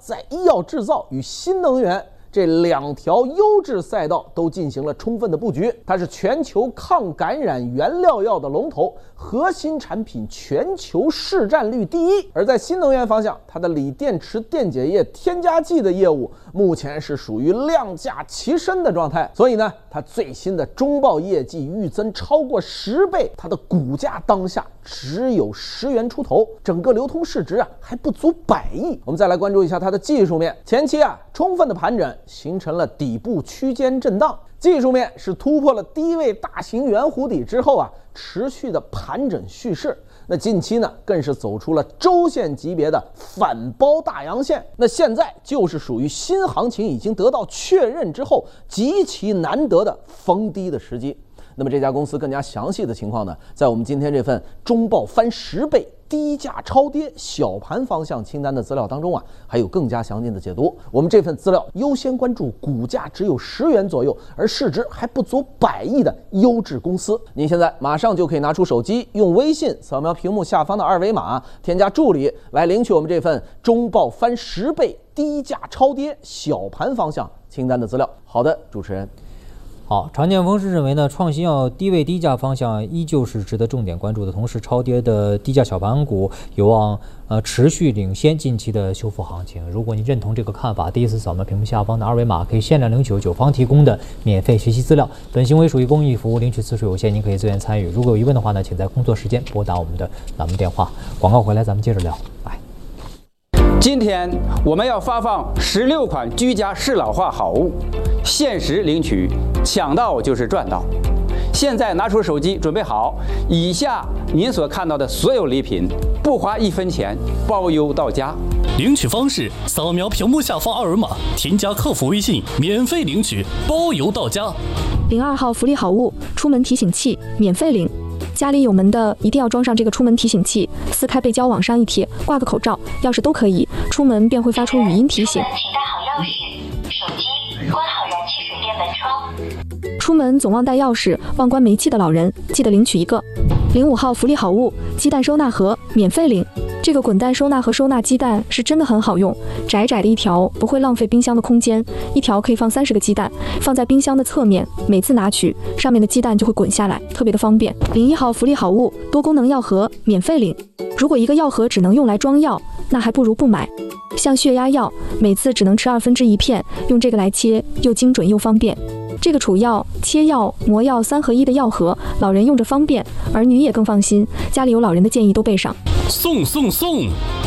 在医药制造与新能源这2条优质赛道都进行了充分的布局。它是全球抗感染原料药的龙头，核心产品全球市占率第1。而在新能源方向，它的锂电池电解液添加剂的业务目前是属于量价齐升的状态。所以呢，它最新的中报业绩预增超过10倍，它的股价当下只有10元出头，整个流通市值还不足100亿。我们再来关注一下它的技术面，前期充分的盘整，形成了底部区间震荡。技术面是突破了低位大型圆弧底之后持续的盘整蓄势。那近期呢，更是走出了周线级别的反包大阳线。那现在就是属于新行情已经得到确认之后极其难得的逢低的时机。那么这家公司更加详细的情况呢，在我们今天这份中报翻10倍低价超跌小盘方向清单的资料当中还有更加详尽的解读。我们这份资料优先关注股价只有10元左右，而市值还不足100亿的优质公司。您现在马上就可以拿出手机，用微信扫描屏幕下方的2维码，添加助理来领取我们这份中报翻10倍低价超跌小盘方向清单的资料。好的，主持人。 好，常见风是认为呢，创新药低位低价方向依旧是值得重点关注的，同时超跌的低价小盘股有望持续领先近期的修复行情。如果你认同这个看法，第一次扫描屏幕下方的2维码，可以限量领取9方提供的免费学习资料。本行为属于公益服务，领取次数有限，您可以自愿参与。如果有疑问的话呢，请在工作时间拨打我们的栏目电话。广告回来咱们接着聊。来， 今天我们要发放16款居家适老化好物，限时领取，抢到就是赚到。现在拿出手机准备好，以下您所看到的所有礼品不花1分钱，包邮到家。 领取方式：扫描屏幕下方2维码，添加客服微信，免费领取，包邮到家。 02号福利好物，出门提醒器免费领。家里有门的一定要装上这个出门提醒器，撕开背胶往上一贴，挂个口罩、钥匙都可以，出门便会发出语音提醒。 请带好钥匙、手机，关好燃气水电门窗。 出门总忘带钥匙、忘关煤气的老人，记得领取一个。05号福利好物，鸡蛋收纳盒免费领。这个滚蛋收纳盒收纳鸡蛋是真的很好用，窄窄的一条不会浪费冰箱的空间，一条可以放30个鸡蛋，放在冰箱的侧面，每次拿取上面的鸡蛋就会滚下来，特别的方便。01号福利好物，多功能药盒免费领。如果一个药盒只能用来装药，那还不如不买。像血压药，每次只能吃1/2片，用这个来切，又精准又方便。这个储药、切药、磨药3合1的药盒，老人用着方便，儿女也更放心。家里有老人的建议都备上。 送送送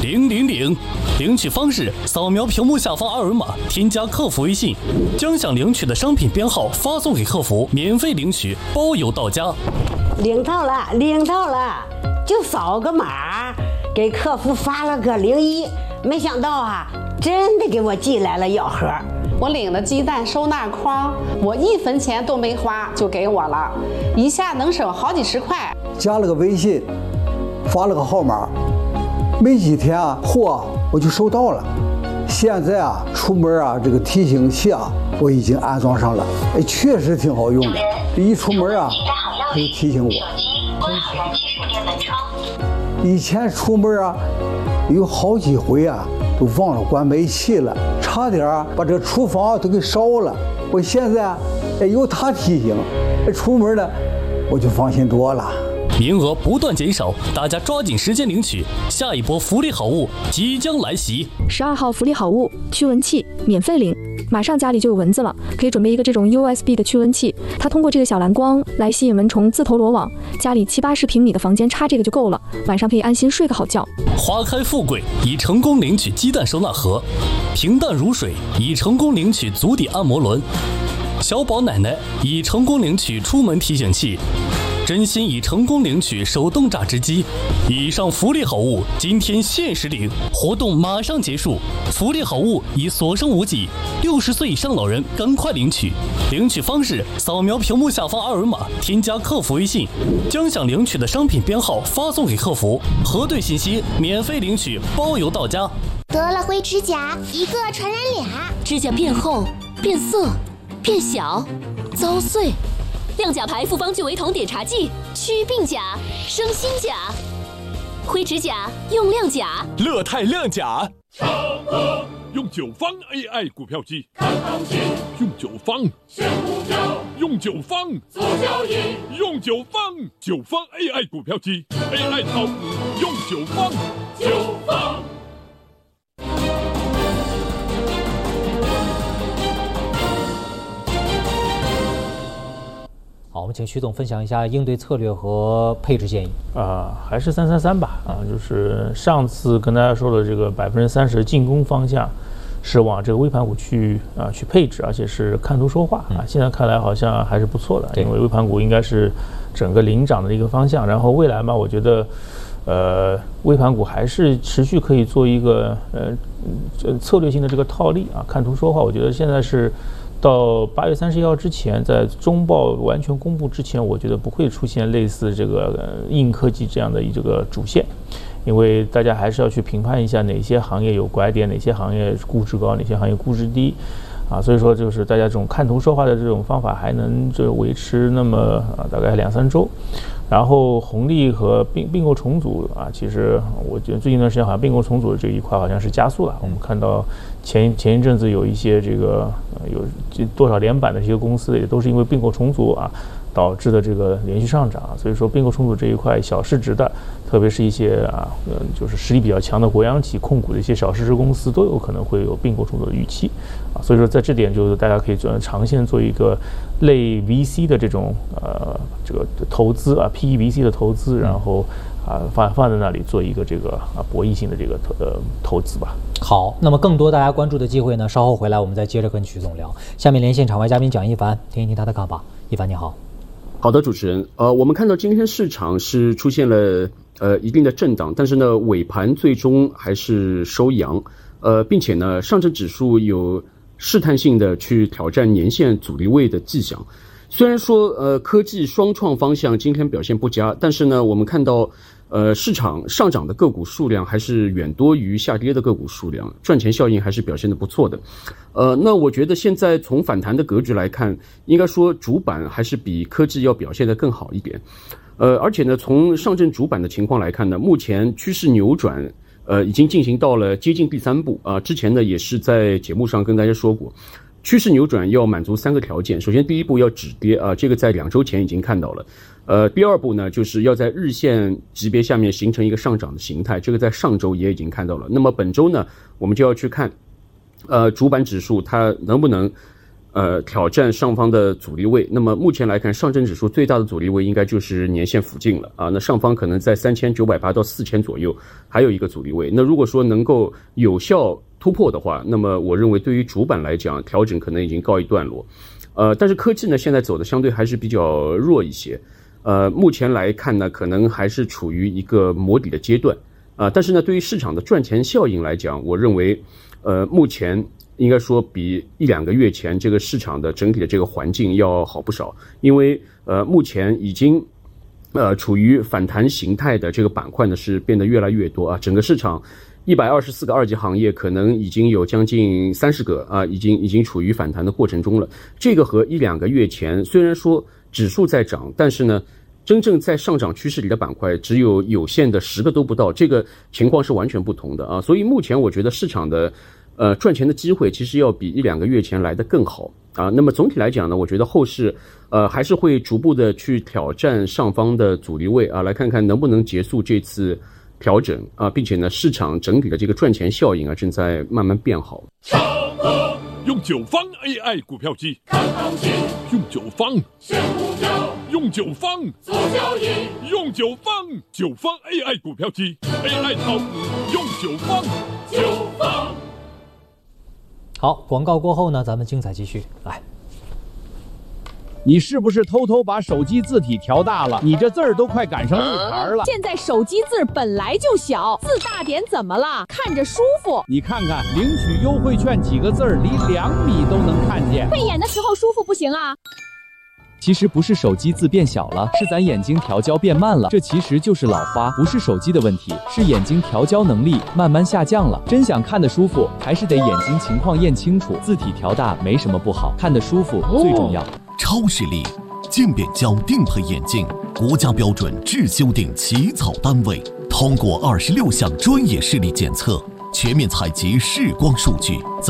！000！领取方式：扫描屏幕下方2维码，添加客服微信，将想领取的商品编号发送给客服，免费领取，包邮到家。 领到了，就扫个码，给客服发了个01，没想到真的给我寄来了药盒。 我领了鸡蛋收纳筐，我1分钱都没花就给我了，一下能省好几十块。 加了个微信，发了个号码，没几天货我就收到了。现在出门这个提醒器我已经安装上了，确实挺好用的。一出门可以提醒我。 手机，关好燃气水电门窗。 以前出门有好几回都忘了关煤气了，差点把这厨房都给烧了。我现在有它提醒，出门呢我就放心多了。 名额不断减少，大家抓紧时间领取，下一波福利好物即将来袭。 12号福利好物，驱蚊器免费领。马上家里就有蚊子了，可以准备一个这种 USB 的驱蚊器，它通过这个小蓝光来吸引蚊虫自投罗网。家里70-80平米的房间插这个就够了，晚上可以安心睡个好觉。 花开富贵已成功领取鸡蛋收纳盒，平淡如水已成功领取足底按摩轮，小宝奶奶已成功领取出门提醒器，真心已成功领取手动榨汁机。以上福利好物今天限时领，活动马上结束，福利好物已所剩无几，60岁以上老人赶快领取。领取方式：扫描屏幕下方2维码，添加客服微信，将想领取的商品编号发送给客服，核对信息，免费领取，包邮到家。 得了灰指甲，一个传染俩， 指甲变厚、变色、变小、遭碎。亮甲牌复方聚维酮碘茶剂，祛病甲，生新甲。灰指甲用亮甲， 乐泰亮甲。 用9方 AI 股票机看行情，用9方选股票，用9方做交易，用9方AI 股票机 AI 炒股，用9方。 好，我们请徐总分享一下应对策略和配置建议。 还是333吧。就是上次跟大家说的这个30%的进攻方向，是往这个微盘股去配置，而且是看图说话啊。现在看来好像还是不错的，因为微盘股应该是整个领涨的一个方向。然后未来嘛，我觉得微盘股还是持续可以做一个策略性的这个套利啊。看图说话，我觉得现在是。到8月31号之前，在中报完全公布之前，我觉得不会出现类似这个硬科技这样的这个主线，因为大家还是要去评判一下哪些行业有拐点，哪些行业估值高，哪些行业估值低，所以说就是大家这种看图说话的这种方法还能就维持那么大概2-3周。然后红利和并购重组其实我觉得最近一段时间好像并购重组的这一块好像是加速了。我们看到前一阵子有一些这个有多少连板的这些公司也都是因为并购重组导致的这个连续上涨。所以说并购重组这一块小市值的，特别是一些就是实力比较强的国央企控股的一些小市值公司都有可能会有并购重组的预期所以说在这点就是大家可以长线做一个类 VC 的这种这个投资PE VC 的投资，然后放在那里做一个这个博弈性的这个投资吧。 好，那么更多大家关注的机会呢，稍后回来我们再接着跟徐总聊。下面连线场外嘉宾蒋一凡，听一听他的看法。一凡你好。 好的，主持人，我们看到今天市场是出现了一定的震荡，但是呢尾盘最终还是收阳，并且呢上证指数有试探性的去挑战年线阻力位的迹象。虽然说科技双创方向今天表现不佳，但是呢我们看到市场上涨的个股数量还是远多于下跌的个股数量，赚钱效应还是表现得不错的。那我觉得现在从反弹的格局来看，应该说主板还是比科技要表现得更好一点。而且呢从上证主板的情况来看呢，目前趋势扭转已经进行到了接近第3步之前呢也是在节目上跟大家说过，趋势扭转要满足3个条件。首先第一步要止跌这个在2周前已经看到了。第二步呢就是要在日线级别下面形成一个上涨的形态，这个在上周也已经看到了。那么本周呢我们就要去看主板指数它能不能挑战上方的阻力位。那么目前来看，上证指数最大的阻力位应该就是年线附近了那上方可能在3980到4000左右还有一个阻力位。那如果说能够有效突破的话，那么我认为对于主板来讲调整可能已经告一段落。但是科技呢现在走的相对还是比较弱一些。目前来看呢可能还是处于一个磨底的阶段但是呢对于市场的赚钱效应来讲，我认为目前应该说比1-2个月前这个市场的整体的这个环境要好不少。因为目前已经处于反弹形态的这个板块呢是变得越来越多整个市场124个2级行业可能已经有将近30个已经处于反弹的过程中了。这个和1-2个月前虽然说指数在涨，但是呢真正在上涨趋势里的板块只有限的10个都不到，这个情况是完全不同的所以目前我觉得市场的赚钱的机会其实要比1-2个月前来得更好那么总体来讲呢，我觉得后市还是会逐步的去挑战上方的阻力位来看看能不能结束这次调整并且呢市场整体的这个赚钱效应正在慢慢变好。 用9方 AI 股票机看行情，用9方选股票，用9方做交易，用9方 AI 股票机 AI 炒股，用9方。 好，广告过后呢，咱们精彩继续来。 你是不是偷偷把手机字体调大了？你这字儿都快赶上路牌了。 现在手机字本来就小，字大点怎么了？看着舒服。 你看看领取优惠券几个字儿，离2米都能看见。 配眼的时候舒服不行啊。 其实不是手机字变小了，是咱眼睛调焦变慢了。这其实就是老花，不是手机的问题，是眼睛调焦能力慢慢下降了。真想看得舒服，还是得眼睛情况验清楚。字体调大没什么不好，看得舒服最重要。 超视力渐变焦定配眼镜，国家标准质修订起草单位，通过26项专业视力检测， 全面采集视光数据，在